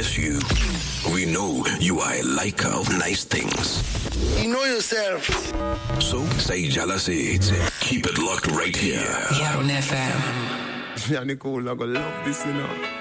Yes, you. We know you are a liker of nice things. You know yourself. So, say jealousy. Keep it locked right here. Yaron FM. Yeah, Nicole, I gonna love this, you know.